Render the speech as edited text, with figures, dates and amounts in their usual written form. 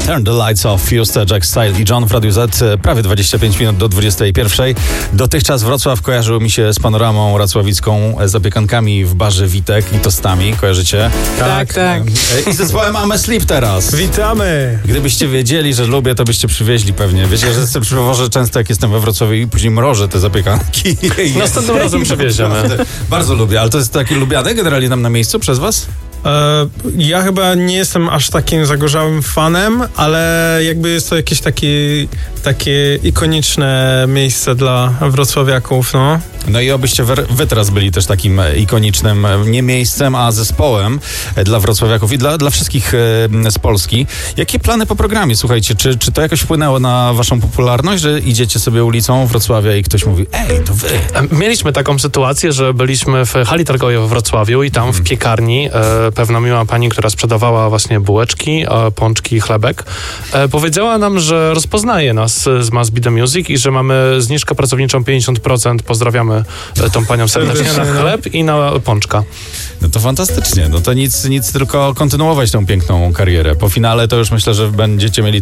Turn the Lights Off, Fuse, Jack Style i John w Radiu Z, prawie 25 minut do 21. Dotychczas Wrocław kojarzył mi się z panoramą racławicką, zapiekankami w barze Witek i tostami, kojarzycie? Tak. I zespołem I'm Asleep teraz. Witamy! Gdybyście wiedzieli, że lubię, to byście przywieźli pewnie. Wiecie, że jestem przywożę często, jak jestem we Wrocławiu i później mrożę te zapiekanki. Następnym razem przywieziemy. Bardzo lubię, ale to jest takie lubiane generalnie tam na miejscu przez was? Ja chyba nie jestem aż takim zagorzałym fanem, ale jakby jest to jakieś takie ikoniczne miejsce dla wrocławiaków, no. No i obyście wy teraz byli też takim ikonicznym nie miejscem, a zespołem dla wrocławiaków i dla wszystkich z Polski. Jakie plany po programie? Słuchajcie, czy to jakoś wpłynęło na waszą popularność, że idziecie sobie ulicą Wrocławia i ktoś mówi, ej, to wy? Mieliśmy taką sytuację, że byliśmy w hali targowej we Wrocławiu i tam w piekarni pewna miła pani, która sprzedawała właśnie bułeczki, pączki, chlebek, powiedziała nam, że rozpoznaje nas z Must Be The Music i że mamy zniżkę pracowniczą 50%. Pozdrawiamy tą panią serdecznie na chleb i na pączka. No to fantastycznie. No to nic, tylko kontynuować tą piękną karierę. Po finale to już myślę, że będziecie mieli